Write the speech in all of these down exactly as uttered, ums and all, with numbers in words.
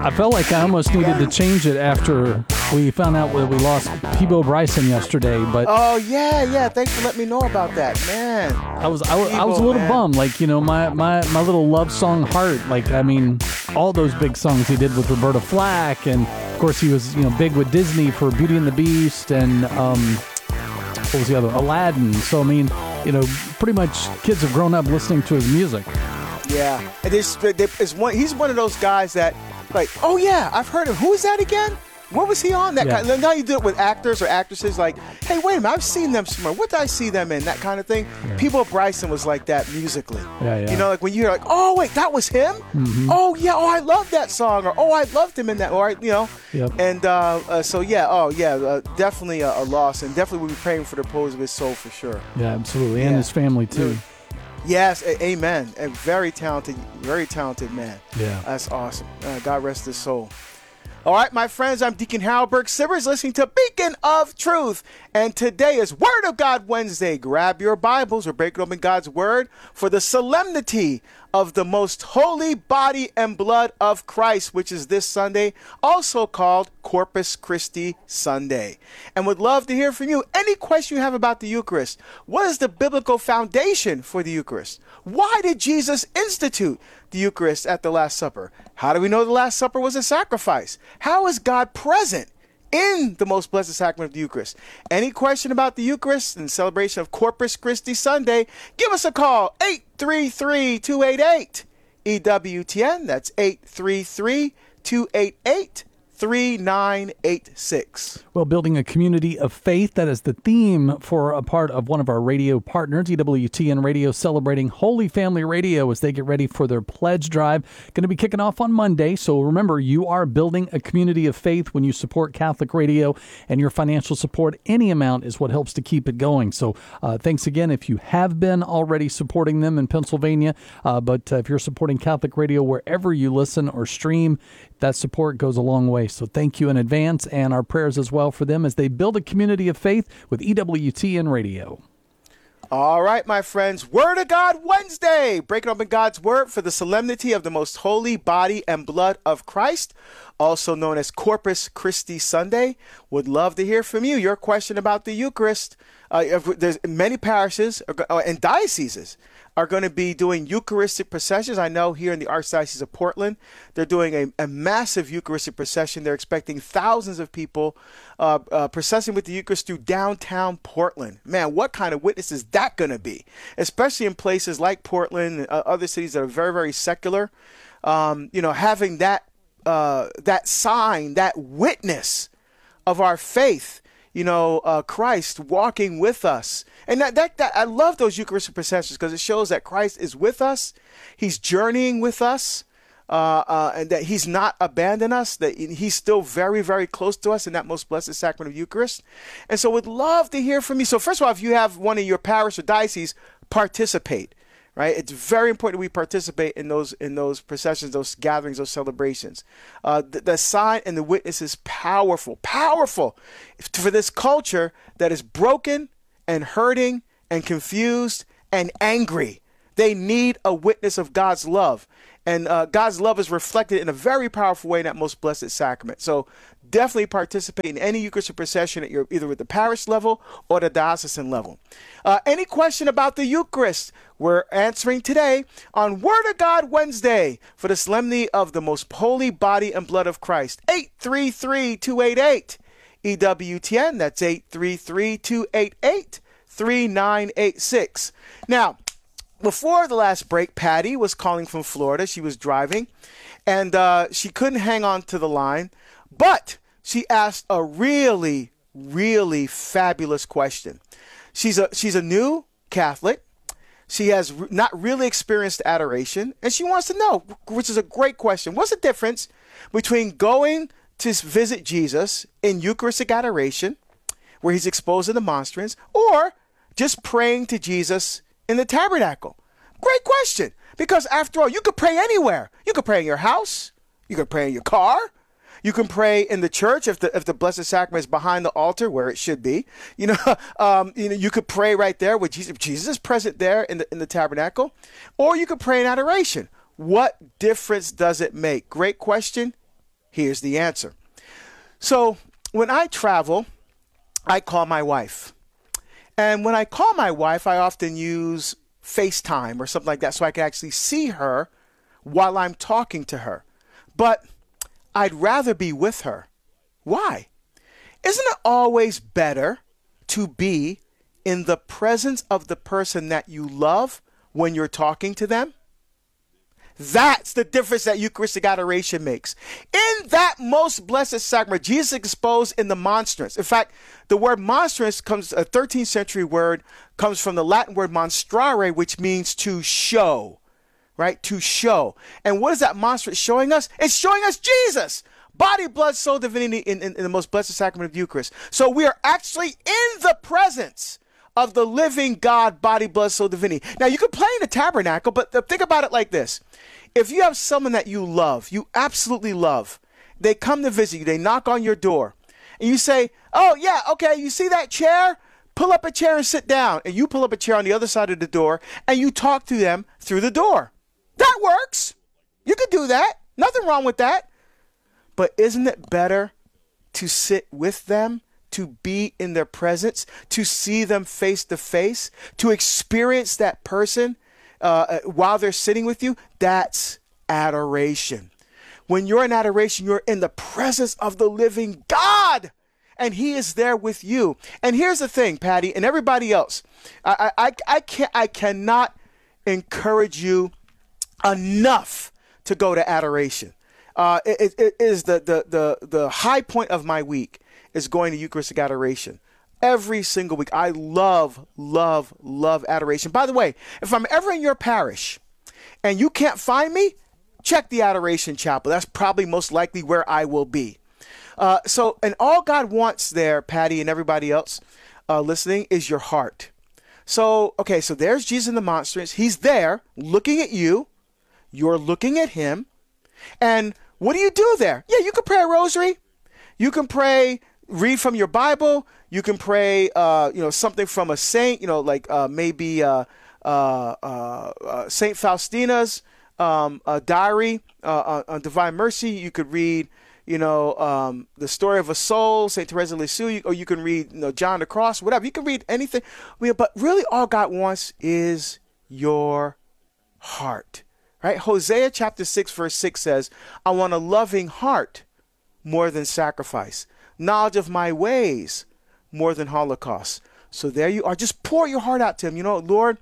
I felt like I almost needed to change it after we found out that we lost Peabo Bryson yesterday, but oh yeah, yeah. Thanks for letting me know about that, man. I was I, was- I was a Peabo, little man. bummed. Like, you know, my, my my little love song Heart. Like, I mean, all those big songs he did with Roberta Flack, and of course he was, you know, big with Disney for Beauty and the Beast, and um, what was the other? Aladdin. So I mean, you know, pretty much kids have grown up listening to his music. Yeah, and it's, it's one. He's one of those guys that, like, oh yeah, I've heard of. Who is that again? What was he on? That Yeah. kind. Now you do it with actors or actresses. Like, hey, wait a minute, I've seen them somewhere. What did I see them in? That kind of thing. Yeah. Peabo Bryson was like that musically. Yeah, yeah. You know, like when you hear like, oh wait, that was him. Mm-hmm. Oh yeah, oh I love that song, or oh I loved him in that, or you know. Yep. And uh, uh, so yeah, oh yeah, uh, definitely a, a loss, and definitely we'll be praying for the repose of his soul for sure. Yeah, absolutely, and Yeah. his family too. Yes, a- amen. A very talented, very talented man. Yeah. That's awesome. Uh, God rest his soul. All right, my friends, I'm Deacon Harold Burke Sivers, listening to Beacon of Truth. And today is Word of God Wednesday. Grab your Bibles. We're breaking open God's Word for the solemnity of the most holy body and blood of Christ, which is this Sunday, also called Corpus Christi Sunday. And would love to hear from you. Any question you have about the Eucharist? What is the biblical foundation for the Eucharist? Why did Jesus institute the Eucharist at the Last Supper? How do we know the Last Supper was a sacrifice? How is God present in the most blessed sacrament of the Eucharist? Any question about the Eucharist and celebration of Corpus Christi Sunday, give us a call, eight three three, two eight eight, E W T N. That's eight three three, two eight eight, three nine eight six. Well, building a community of faith, that is the theme for a part of one of our radio partners, E W T N Radio, celebrating Holy Family Radio as they get ready for their pledge drive. Going to be kicking off on Monday. So remember, you are building a community of faith when you support Catholic Radio, and your financial support, any amount, is what helps to keep it going. So uh, thanks again if you have been already supporting them in Pennsylvania. Uh, but uh, if you're supporting Catholic Radio wherever you listen or stream, that support goes a long way. So thank you in advance, and our prayers as well for them as they build a community of faith with E W T N Radio. All right, my friends, Word of God Wednesday, breaking open God's Word for the solemnity of the most holy body and blood of Christ, also known as Corpus Christi Sunday. Would love to hear from you. Your question about the Eucharist. Uh, if there's many parishes uh, and dioceses are going to be doing Eucharistic processions. I know here in the Archdiocese of Portland, they're doing a, a massive Eucharistic procession. They're expecting thousands of people uh, uh, processing with the Eucharist through downtown Portland. Man, what kind of witness is that going to be? Especially in places like Portland and uh, other cities that are very, very secular. Um, you know, having that uh, that sign, that witness of our faith, you know, uh, Christ walking with us. And that, that, that I love those Eucharistic processions because it shows that Christ is with us. He's journeying with us, uh, uh, and that he's not abandoned us, that he's still very, very close to us in that most blessed sacrament of Eucharist. And so would love to hear from you. So first of all, if you have one in your parish or diocese, participate. Right, it's very important we participate in those in those processions, those gatherings, those celebrations. Uh, the, the sign and the witness is powerful, powerful for this culture that is broken and hurting and confused and angry. They need a witness of God's love, and uh, God's love is reflected in a very powerful way in that most blessed sacrament. So definitely participate in any Eucharistic procession at your, either at the parish level or the diocesan level. Uh, any question about the Eucharist, we're answering today on Word of God Wednesday for the solemnity of the most holy body and blood of Christ. eight three three, two eight eight, E W T N. That's eight three three, two eight eight, three nine eight six. Now, before the last break, Patty was calling from Florida. She was driving, and uh, she couldn't hang on to the line. But she asked a really, really fabulous question. She's a she's a new Catholic. She has re- not really experienced adoration, and she wants to know, which is a great question, what's the difference between going to visit Jesus in Eucharistic adoration, where he's exposed in the monstrance, or just praying to Jesus in the tabernacle? Great question, because after all, you could pray anywhere. You could pray in your house. You could pray in your car. You can pray in the church if the if the Blessed Sacrament is behind the altar where it should be. You know, um, you know, you could pray right there with Jesus. Jesus is present there in the in the tabernacle, or you could pray in adoration. What difference does it make? Great question. Here's the answer. So when I travel, I call my wife. And when I call my wife, I often use FaceTime or something like that so I can actually see her while I'm talking to her. But I'd rather be with her. Why? Isn't it always better to be in the presence of the person that you love when you're talking to them? That's the difference that Eucharistic adoration makes. In that most blessed sacrament, Jesus exposed in the monstrance. In fact, the word monstrance comes, a thirteenth century word, comes from the Latin word monstrare, which means to show, right? To show. And what is that monstrance showing us? It's showing us Jesus. Body, blood, soul, divinity in, in, in the most blessed sacrament of the Eucharist. So we are actually in the presence of the living God, body, blood, soul, divinity. Now, you can play in the tabernacle, but think about it like this. If you have someone that you love, you absolutely love, they come to visit you, they knock on your door, and you say, oh, yeah, okay, you see that chair? Pull up a chair and sit down. And you pull up a chair on the other side of the door, and you talk to them through the door. That works. You could do that. Nothing wrong with that. But isn't it better to sit with them, to be in their presence, to see them face to face, to experience that person uh, while they're sitting with you? That's adoration. When you're in adoration, you're in the presence of the living God, and he is there with you. And here's the thing, Patty, and everybody else, I, I, I, can't, I cannot encourage you enough to go to adoration. Uh, it, it is the, the, the, the high point of my week is going to Eucharistic adoration. Every single week. I love, love, love adoration. By the way, if I'm ever in your parish and you can't find me, check the Adoration Chapel. That's probably most likely where I will be. Uh, so, and all God wants there, Patty and everybody else uh, listening, is your heart. So, okay, so there's Jesus in the monstrance. He's there looking at you. You're looking at him. And what do you do there? Yeah, you can pray a rosary. You can pray, read from your Bible. You can pray, uh, you know, something from a saint, you know, like uh, maybe uh, uh, uh, uh, Saint Faustina's um, uh, diary uh, on Divine Mercy. You could read, you know, um, the story of a soul, Saint Teresa of Lisieux, or you can read, you know, John the Cross, whatever. You can read anything. But really all God wants is your heart. Right? Hosea chapter six, verse six says, I want a loving heart more than sacrifice, knowledge of my ways more than holocaust. So there you are. Just pour your heart out to him. You know, Lord,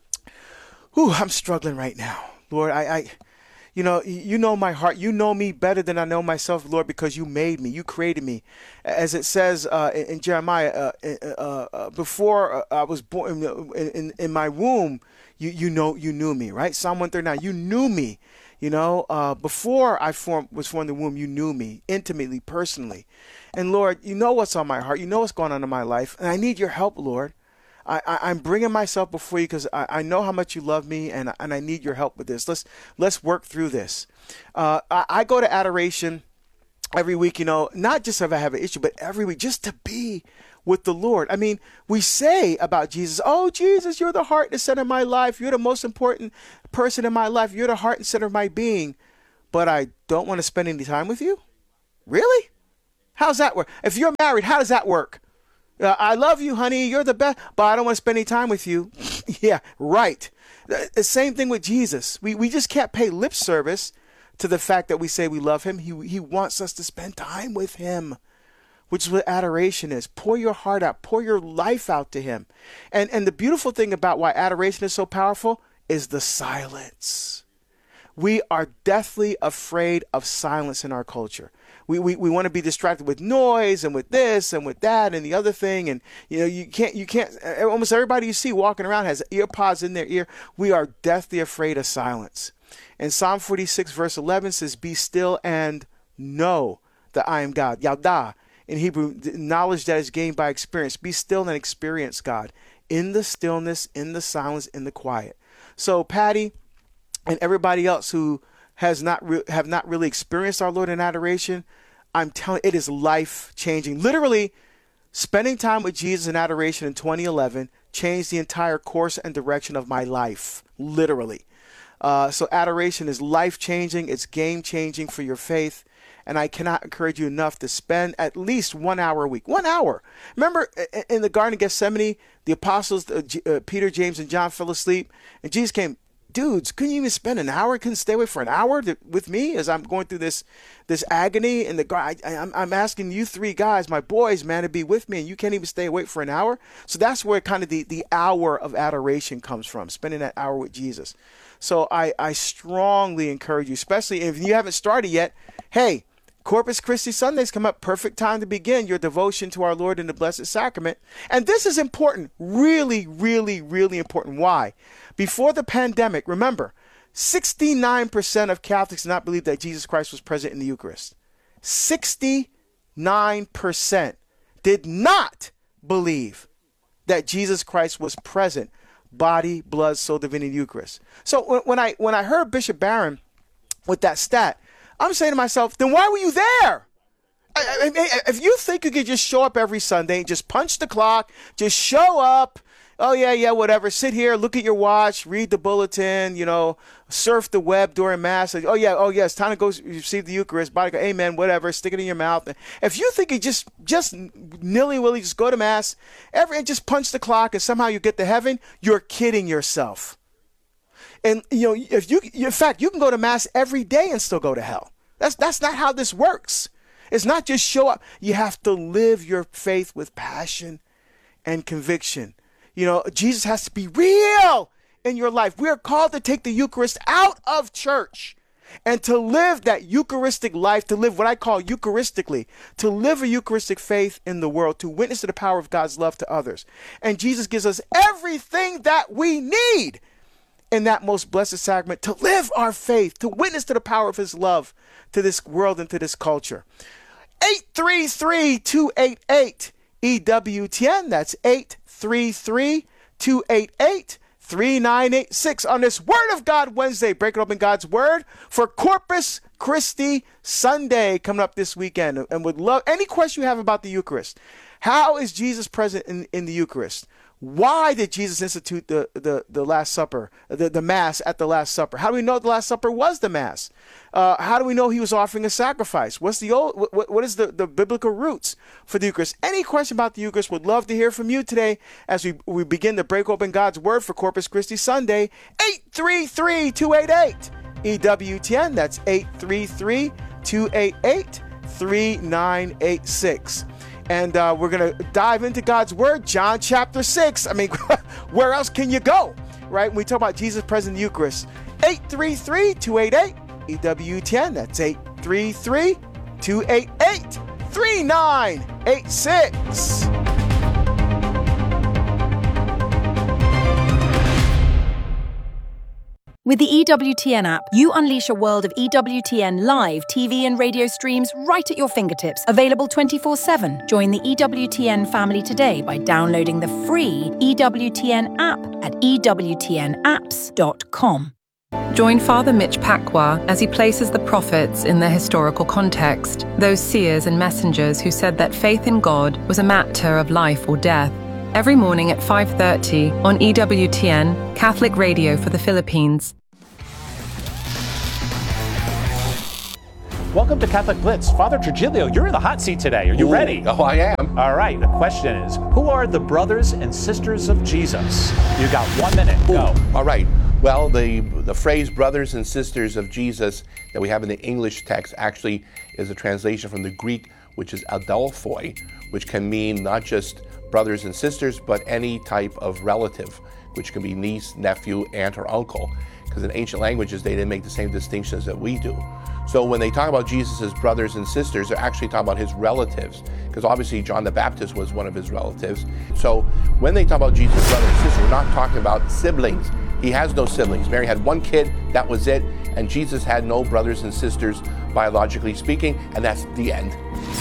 whew, I'm struggling right now. Lord, I, I, you know, you know my heart. You know me better than I know myself, Lord, because you made me. You created me. As it says uh, in, in Jeremiah, uh, uh, uh, before I was born in, in, in my womb, You you know you knew me, right? Psalm one thirty-nine. You knew me, you know, uh, before I formed was formed in the womb. You knew me intimately, personally, and Lord, you know what's on my heart. You know what's going on in my life, and I need your help, Lord. I, I I'm bringing myself before you because I, I know how much you love me, and and I need your help with this. Let's let's work through this. Uh, I, I go to adoration every week, you know, not just if I have an issue, but every week just to be with the Lord. I mean, we say about Jesus, oh, Jesus, you're the heart and center of my life. You're the most important person in my life. You're the heart and center of my being. But I don't want to spend any time with you? Really? How's that work? If you're married, how does that work? Uh, I love you, honey. You're the best, but I don't want to spend any time with you. Yeah, right. The, the same thing with Jesus. We, we just can't pay lip service to the fact that we say we love him. He, he wants us to spend time with him, which is what adoration is. Pour your heart out. Pour your life out to him. And and the beautiful thing about why adoration is so powerful is the silence. We are deathly afraid of silence in our culture. We, we we want to be distracted with noise and with this and with that and the other thing. And, you know, you can't, you can't, almost everybody you see walking around has ear pods in their ear. We are deathly afraid of silence. And Psalm forty-six verse eleven says, be still and know that I am God. Yada. In Hebrew, knowledge that is gained by experience. Be still and experience God in the stillness, in the silence, in the quiet. So Patty and everybody else who has not re- have not really experienced our Lord in adoration, I'm telling you, it is life changing. Literally, spending time with Jesus in adoration in twenty eleven changed the entire course and direction of my life. Literally. Uh, so adoration is life-changing. It's game-changing for your faith. And I cannot encourage you enough to spend at least one hour a week. One hour. Remember in the Garden of Gethsemane, the apostles, uh, G- uh, Peter, James, and John fell asleep. And Jesus came, dudes, couldn't you even spend an hour? Couldn't stay away for an hour to, with me as I'm going through this this agony? And the I, I, I'm, I'm asking you three guys, my boys, man, to be with me. And you can't even stay awake for an hour? So that's where kind of the, the hour of adoration comes from, spending that hour with Jesus. So I, I strongly encourage you, especially if you haven't started yet, hey, Corpus Christi Sundays come up, perfect time to begin your devotion to our Lord in the Blessed Sacrament. And this is important, really, really, really important. Why? Before the pandemic, remember, sixty-nine percent of Catholics did not believe that Jesus Christ was present in the Eucharist. sixty-nine percent did not believe that Jesus Christ was present, body, blood, soul, divinity, in the Eucharist. So when, when I when I heard Bishop Barron with that stat, I'm saying to myself, then why were you there? I, I, if you think you could just show up every Sunday, just punch the clock, just show up, oh, yeah, yeah, whatever, sit here, look at your watch, read the bulletin, you know, surf the web during Mass. Oh, yeah, oh, yeah, it's time to go receive the Eucharist, body, amen, whatever, stick it in your mouth. If you think you just, just nilly-willy, just go to Mass, every, and just punch the clock and somehow you get to heaven, you're kidding yourself. And, you know, if you, in fact, you can go to Mass every day and still go to hell. That's that's not how this works. It's not just show up. You have to live your faith with passion and conviction. You know, Jesus has to be real in your life. We are called to take the Eucharist out of church and to live that Eucharistic life, to live what I call Eucharistically, to live a Eucharistic faith in the world, to witness to the power of God's love to others. And Jesus gives us everything that we need in that most blessed sacrament to live our faith, to witness to the power of his love to this world and to this culture. eight three three, two eight eight, E W T N. That's eight three three, two eight eight, three nine eight six on this Word of God Wednesday, breaking open God's Word for Corpus Christi Sunday coming up this weekend. And would love any question you have about the Eucharist. How is Jesus present in, in the Eucharist? Why did Jesus institute the, the, the Last Supper, the, the Mass at the Last Supper? How do we know the Last Supper was the Mass? Uh, how do we know he was offering a sacrifice? What's the old? What, what is the, the biblical roots for the Eucharist? Any question about the Eucharist? Would love to hear from you today as we, we begin to break open God's Word for Corpus Christi Sunday. eight three three, two eight eight, E W T N. That's eight three three, two eight eight, three nine eight six. And uh, we're going to dive into God's Word, John chapter six. I mean, where else can you go, right? When we talk about Jesus present in the Eucharist. eight three three, two eight eight, E W T N. That's eight three three, two eight eight, three nine eight six. With the E W T N app, you unleash a world of E W T N live T V and radio streams right at your fingertips, available twenty-four seven. Join the E W T N family today by downloading the free E W T N app at e w t n apps dot com. Join Father Mitch Pacwa as he places the prophets in their historical context, those seers and messengers who said that faith in God was a matter of life or death. Every morning at five thirty on E W T N, Catholic Radio for the Philippines. Welcome to Catholic Blitz. Father Trujillo, you're in the hot seat today. Are you Ooh, ready? Oh, I am. All right, the question is, who are the brothers and sisters of Jesus? You got one minute, go. Ooh, all right. Well, the, the phrase brothers and sisters of Jesus that we have in the English text actually is a translation from the Greek, which is adelphoi, which can mean not just brothers and sisters, but any type of relative, which can be niece, nephew, aunt, or uncle. Because in ancient languages, they didn't make the same distinctions that we do. So when they talk about Jesus' brothers and sisters, they're actually talking about his relatives, because obviously John the Baptist was one of his relatives. So when they talk about Jesus' brothers and sisters, we're not talking about siblings. He has no siblings. Mary had one kid, that was it, and Jesus had no brothers and sisters, biologically speaking, and that's the end.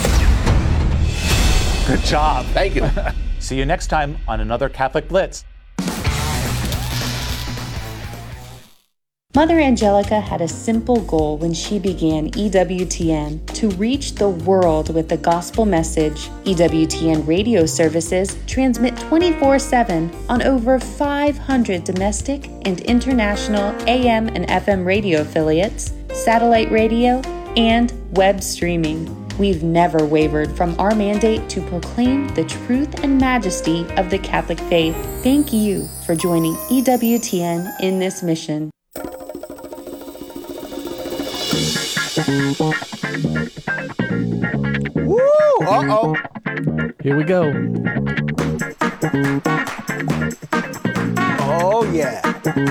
Good job. Thank you. See you next time on another Catholic Blitz. Mother Angelica had a simple goal when she began E W T N: to reach the world with the gospel message. E W T N radio services transmit twenty-four seven on over five hundred domestic and international A M and F M radio affiliates, satellite radio, and web streaming. We've never wavered from our mandate to proclaim the truth and majesty of the Catholic faith. Thank you for joining E W T N in this mission. Woo! Uh-oh. Here we go. Oh, yeah.